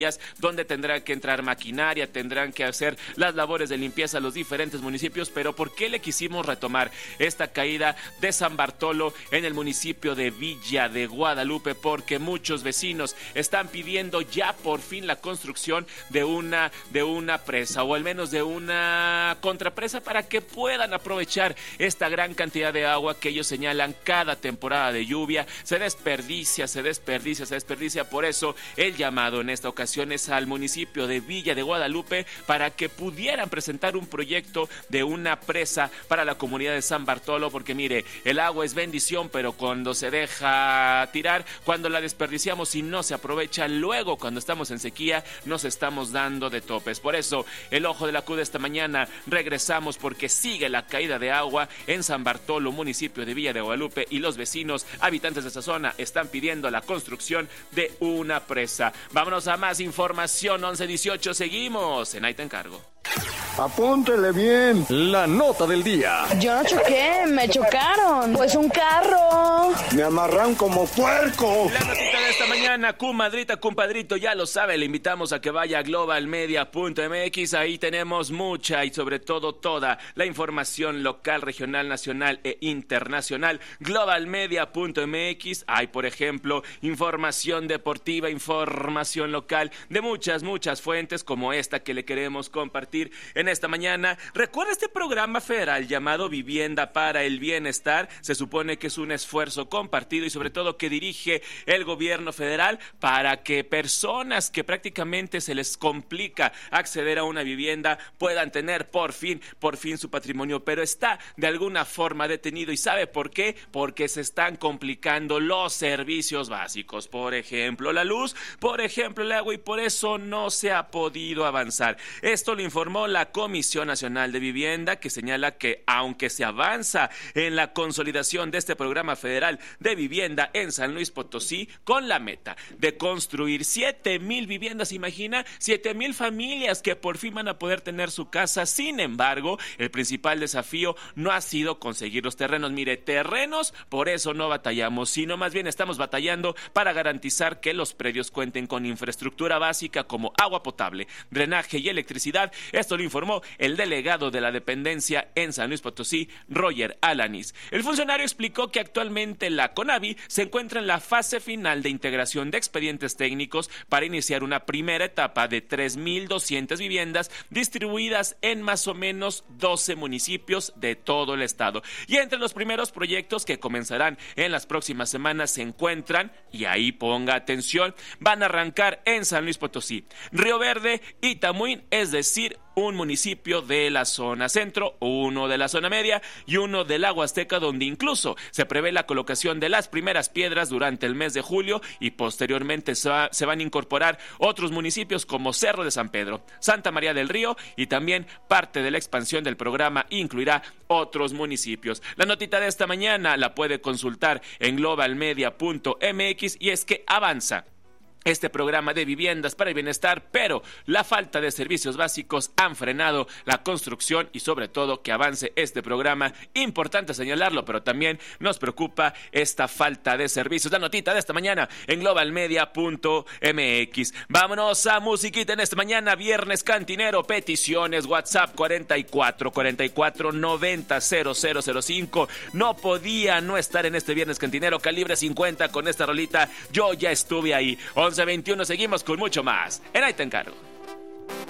donde tendrá que entrar maquinaria, tendrán que hacer las labores de limpieza a los diferentes municipios. Pero ¿por qué le quisimos retomar esta caída de San Bartolo en el municipio de Villa de Guadalupe? Porque muchos vecinos están pidiendo ya por fin la construcción de una presa, o al menos de una contrapresa, para que puedan aprovechar esta gran cantidad de agua que ellos señalan cada temporada de lluvia. Se desperdicia. Por eso el llamado en esta ocasión es al municipio de Villa de Guadalupe para que pudieran presentar un proyecto de una presa para la comunidad de San Bartolo, porque mire, el agua es bendición, pero cuando se deja tirar, cuando la desperdiciamos y no se aprovecha, luego cuando estamos en sequía nos estamos dando de topes. Por eso el ojo de la CUD esta mañana regresamos, porque sigue la caída de agua en San Bartolo, municipio de Villa de Guadalupe, y los vecinos, habitantes de esa zona, están pidiendo la construcción de una presa. Vámonos a más información. 11:18, seguimos en Ahí Te Encargo. Apúntele bien. La nota del día. Yo no choqué, me chocaron. Pues un carro. Me amarran como puerco. La notita de esta mañana, comadrita, compadrito, ya lo sabe, le invitamos a que vaya a globalmedia.mx. Ahí tenemos mucha y sobre todo toda la información local, regional, nacional e internacional. Globalmedia.mx. Hay, por ejemplo, información deportiva, información local de muchas fuentes, como esta que le queremos compartir en esta mañana. Recuerda este programa federal llamado Vivienda para el Bienestar. Se supone que es un esfuerzo compartido y sobre todo que dirige el gobierno federal para que personas que prácticamente se les complica acceder a una vivienda puedan tener por fin su patrimonio, pero está de alguna forma detenido. ¿Y sabe por qué? Porque se están complicando los servicios básicos, por ejemplo la luz, por ejemplo el agua, y por eso no se ha podido avanzar. Esto lo informó la Comisión Nacional de Vivienda, que señala que aunque se avanza en la consolidación de este programa federal de vivienda en San Luis Potosí, con la meta de construir 7,000 viviendas, imagina, 7,000 familias que por fin van a poder tener su casa. Sin embargo, el principal desafío no ha sido conseguir los terrenos. Mire, terrenos, por eso no batallamos, sino más bien estamos batallando para garantizar que los predios cuenten con infraestructura básica como agua potable, drenaje y electricidad. Esto lo informó el delegado de la dependencia en San Luis Potosí, Roger Alanis. El funcionario explicó que actualmente la CONAVI se encuentra en la fase final de integración de expedientes técnicos para iniciar una primera etapa de 3,200 viviendas distribuidas en más o menos 12 municipios de todo el estado. Y entre los primeros proyectos que comenzarán en las próximas semanas se encuentran, y ahí ponga atención, van a arrancar en San Luis Potosí, Río Verde y Tamuín, es decir, un municipio de la zona centro, uno de la zona media y uno del Agua Azteca, donde incluso se prevé la colocación de las primeras piedras durante el mes de julio, y posteriormente se van a incorporar otros municipios como Cerro de San Pedro, Santa María del Río, y también parte de la expansión del programa incluirá otros municipios. La notita de esta mañana la puede consultar en globalmedia.mx, y es que avanza este programa de viviendas para el bienestar, pero la falta de servicios básicos han frenado la construcción y sobre todo que avance este programa. Importante señalarlo, pero también nos preocupa esta falta de servicios. La notita de esta mañana en globalmedia.mx. Vámonos a musiquita en esta mañana, viernes cantinero. Peticiones, WhatsApp 44-90-0005. No podía no estar en este viernes cantinero. Calibre 50 con esta rolita, Yo Ya Estuve Ahí. 11:21, seguimos con mucho más en Ahí Te Encargo.